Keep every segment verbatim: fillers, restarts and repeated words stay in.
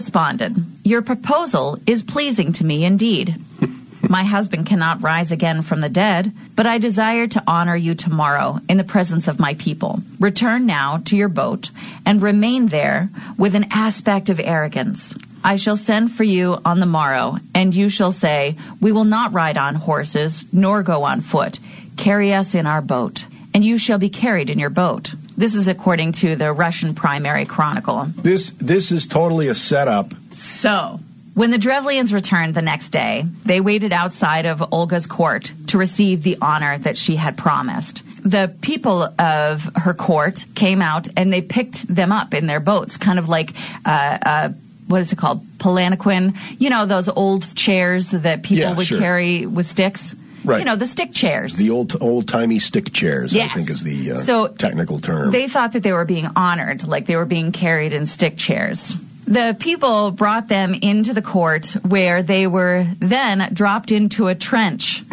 responded, "Your proposal is pleasing to me indeed. My husband cannot rise again from the dead, but I desire to honor you tomorrow in the presence of my people. Return now to your boat and remain there with an aspect of arrogance. I shall send for you on the morrow, and you shall say, 'We will not ride on horses, nor go on foot. Carry us in our boat.' And you shall be carried in your boat." This is according to the Russian Primary Chronicle. This this is totally a setup. So, when the Drevlians returned the next day, they waited outside of Olga's court to receive the honor that she had promised. The people of her court came out and they picked them up in their boats, kind of like uh, uh, what is it called? Palanquin. You know, those old chairs that people Yeah, would sure. carry with sticks? Right. You know, the stick chairs. The old old timey stick chairs, Yes. I think is the uh, So technical term. They thought that they were being honored, like they were being carried in stick chairs. The people brought them into the court, where they were then dropped into a trench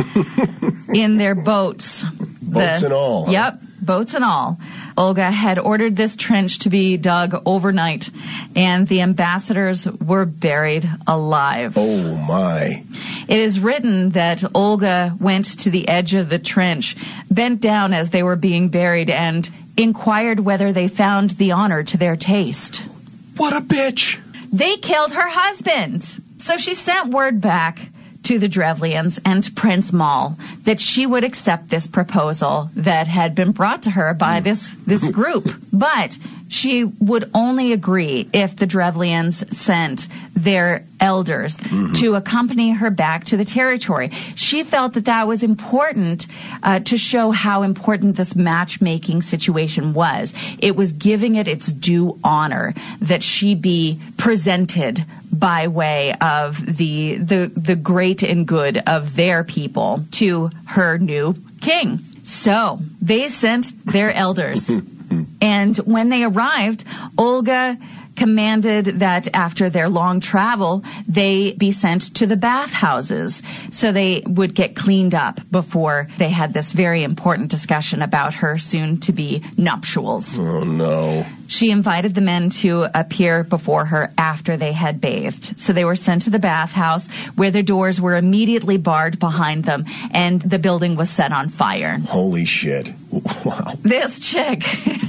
in their boats. Boats The- and all, huh? Yep, boats and all. Olga had ordered this trench to be dug overnight, and the ambassadors were buried alive. Oh, my. It is written that Olga went to the edge of the trench, bent down as they were being buried, and inquired whether they found the honor to their taste. What a bitch. They killed her husband. So she sent word back to the Drevlians and to Prince Mal that she would accept this proposal that had been brought to her by this, this group. But she would only agree if the Drevlians sent their elders mm-hmm. to accompany her back to the territory. She felt that that was important uh, to show how important this matchmaking situation was. It was giving it its due honor that she be presented by way of the the the great and good of their people to her new king. So they sent their elders. And when they arrived, Olga commanded that after their long travel, they be sent to the bathhouses so they would get cleaned up before they had this very important discussion about her soon-to-be nuptials. Oh, no. She invited the men to appear before her after they had bathed. So they were sent to the bathhouse, where the doors were immediately barred behind them, and the building was set on fire. Holy shit. Wow. This chick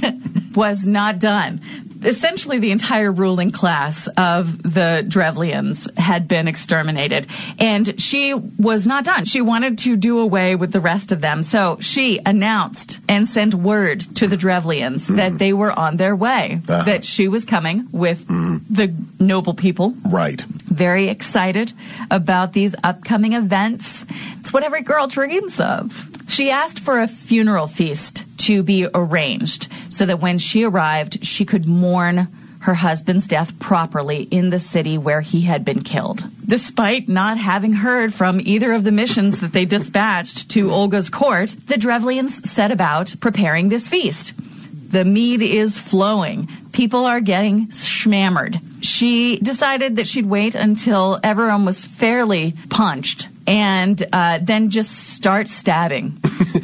was not done. Essentially, the entire ruling class of the Drevlians had been exterminated, and she was not done. She wanted to do away with the rest of them, so she announced and sent word to the Drevlians mm. that they were on their way, uh-huh. that she was coming with mm. the noble people. Right. Very excited about these upcoming events. It's what every girl dreams of. She asked for a funeral feast to be arranged so that when she arrived, she could mourn her husband's death properly in the city where he had been killed. Despite not having heard from either of the missions that they dispatched to Olga's court, the Drevlians set about preparing this feast. The mead is flowing. People are getting schmammered. She decided that she'd wait until everyone was fairly punched and uh, then just start stabbing.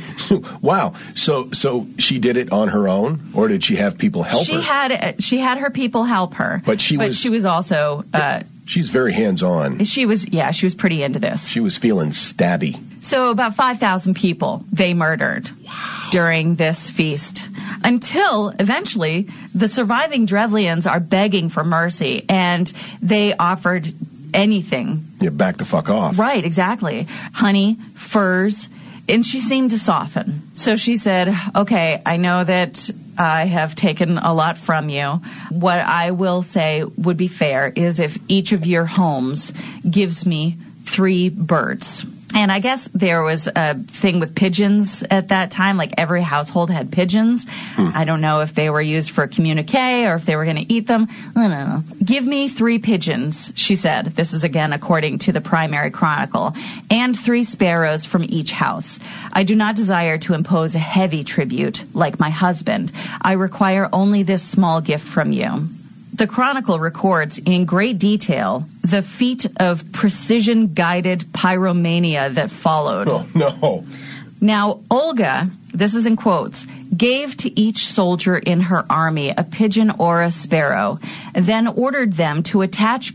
Wow. So so she did it on her own, or did she have people help she her? She had uh, she had her people help her. But she but was she was also uh, she's very hands-on. She was yeah, she was pretty into this. She was feeling stabby. So about five thousand people they murdered wow. during this feast. Until eventually the surviving Drevlians are begging for mercy, and they offered anything. Yeah, back the fuck off. Right, exactly. Honey, furs, and she seemed to soften. So she said, okay, I know that I have taken a lot from you. What I will say would be fair is if each of your homes gives me three birds. And I guess there was a thing with pigeons at that time, like every household had pigeons. Hmm. I don't know if they were used for communique or if they were going to eat them. I don't know. Give me three pigeons, she said. This is again according to the Primary Chronicle. And three sparrows from each house. I do not desire to impose a heavy tribute like my husband. I require only this small gift from you. The Chronicle records in great detail the feat of precision-guided pyromania that followed. Oh, no. Now, Olga, this is in quotes, gave to each soldier in her army a pigeon or a sparrow, then ordered them to attach